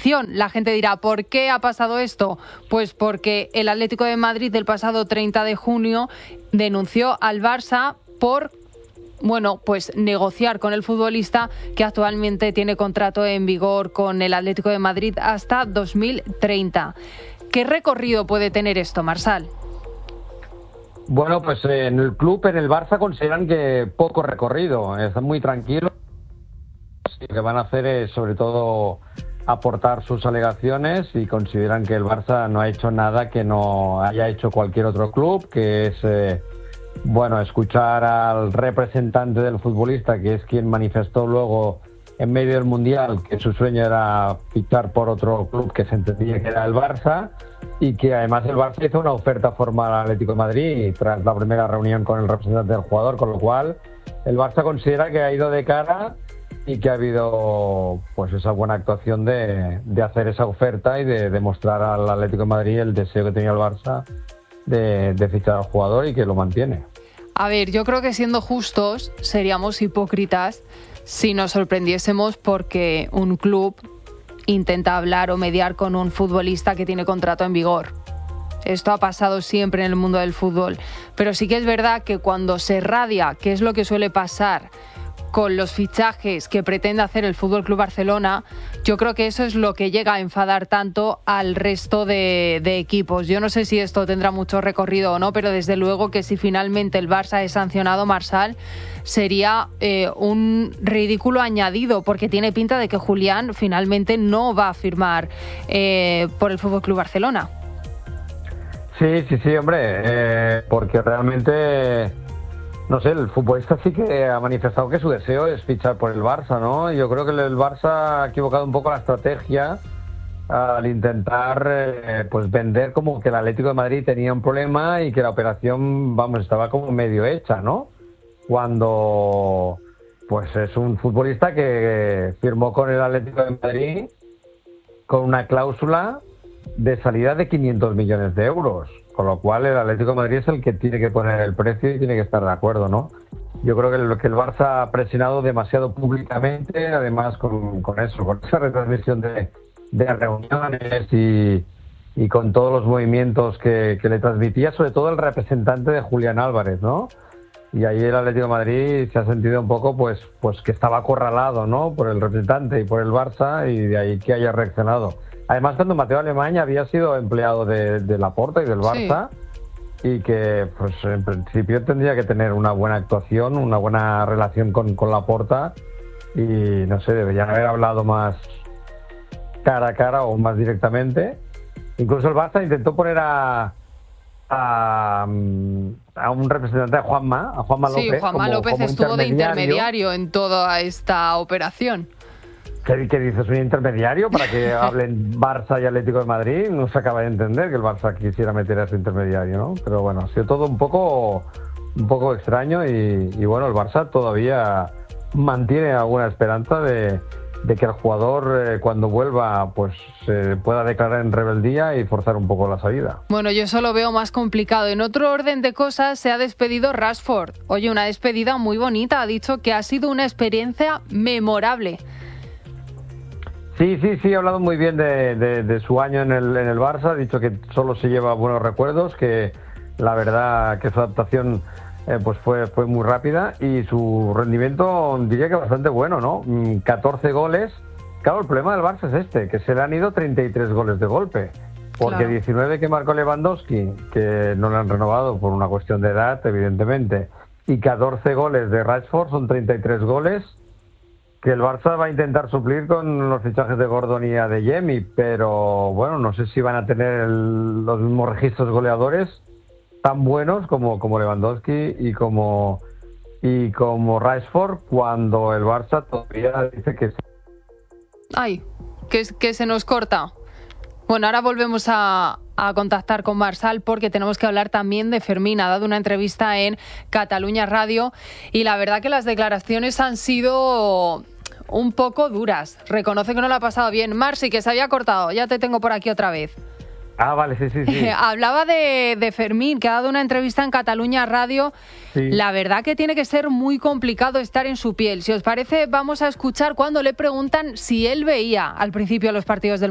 atención. La gente dirá, ¿por qué ha pasado esto? Pues porque el Atlético de Madrid el pasado 30 de junio denunció al Barça por pues negociar con el futbolista que actualmente tiene contrato en vigor con el Atlético de Madrid hasta 2030. ¿Qué recorrido puede tener esto, Marsal? Bueno, pues en el club, en el Barça, consideran que poco recorrido, están muy tranquilos. Lo que van a hacer es, sobre todo, aportar sus alegaciones y consideran que el Barça no ha hecho nada que no haya hecho cualquier otro club, que es escuchar al representante del futbolista, que es quien manifestó luego en medio del Mundial que su sueño era fichar por otro club que se entendía que era el Barça, y que además el Barça hizo una oferta formal al Atlético de Madrid tras la primera reunión con el representante del jugador, con lo cual el Barça considera que ha ido de cara y que ha habido pues esa buena actuación de hacer esa oferta y de demostrar al Atlético de Madrid el deseo que tenía el Barça de fichar al jugador, y que lo mantiene. A ver, yo creo que siendo justos seríamos hipócritas si nos sorprendiésemos porque un club intenta hablar o mediar con un futbolista que tiene contrato en vigor. Esto ha pasado siempre en el mundo del fútbol, pero sí que es verdad que cuando se radia, que es lo que suele pasar con los fichajes que pretende hacer el FC Barcelona, yo creo que eso es lo que llega a enfadar tanto al resto de equipos. Yo no sé si esto tendrá mucho recorrido o no, pero desde luego que si finalmente el Barça es sancionado, Marsal, sería un ridículo añadido, porque tiene pinta de que Julián finalmente no va a firmar por el FC Barcelona. Sí, hombre, porque realmente... No sé, el futbolista sí que ha manifestado que su deseo es fichar por el Barça, ¿no? Yo creo que el Barça ha equivocado un poco la estrategia al intentar vender como que el Atlético de Madrid tenía un problema y que la operación, estaba como medio hecha, ¿no? Cuando pues es un futbolista que firmó con el Atlético de Madrid con una cláusula de salida de 500 millones de euros. Con lo cual el Atlético de Madrid es el que tiene que poner el precio y tiene que estar de acuerdo, ¿no? Yo creo que el Barça ha presionado demasiado públicamente, además con esa retransmisión de reuniones y con todos los movimientos que le transmitía, sobre todo el representante de Julián Álvarez, ¿no? Y ahí el Atlético de Madrid se ha sentido un poco pues que estaba acorralado, ¿no? Por el representante y por el Barça, y de ahí que haya reaccionado. Además, cuando Mateo Alemany había sido empleado de Laporta y del Barça, sí, y que pues en principio tendría que tener una buena actuación, una buena relación con Laporta, y no sé, deberían haber hablado más cara a cara o más directamente. Incluso el Barça intentó poner a un representante, a Juanma López. Sí, Juanma López estuvo de intermediario en toda esta operación. ¿Qué dices? ¿Un intermediario para que hablen Barça y Atlético de Madrid? No se acaba de entender que el Barça quisiera meter a ese intermediario, ¿no? Pero bueno, ha sido todo un poco extraño y bueno, el Barça todavía mantiene alguna esperanza de que el jugador cuando vuelva pues pueda declarar en rebeldía y forzar un poco la salida. Bueno, yo eso lo veo más complicado. En otro orden de cosas, se ha despedido Rashford. Oye, una despedida muy bonita. Ha dicho que ha sido una experiencia memorable. Sí, ha hablado muy bien de su año en el Barça, ha dicho que solo se lleva buenos recuerdos, que la verdad que su adaptación pues fue muy rápida y su rendimiento diría que bastante bueno, ¿no? 14 goles. Claro, el problema del Barça es que se le han ido 33 goles de golpe, porque claro, 19 que marcó Lewandowski, que no le han renovado por una cuestión de edad, evidentemente, y 14 goles de Rashford, son 33 goles, que el Barça va a intentar suplir con los fichajes de Gordon y Adeyemi, pero bueno, no sé si van a tener los mismos registros goleadores tan buenos como Lewandowski y como Rashford, cuando el Barça todavía dice que... Ay, que se nos corta. Bueno, ahora volvemos a contactar con Marsal porque tenemos que hablar también de Fermín. Ha dado una entrevista en Cataluña Radio y la verdad que las declaraciones han sido un poco duras. Reconoce que no lo ha pasado bien. Marci, que se había cortado. Ya te tengo por aquí otra vez. Ah, vale, sí. Hablaba de Fermín, que ha dado una entrevista en Cataluña Radio. Sí. La verdad que tiene que ser muy complicado estar en su piel. Si os parece, vamos a escuchar cuando le preguntan si él veía al principio los partidos del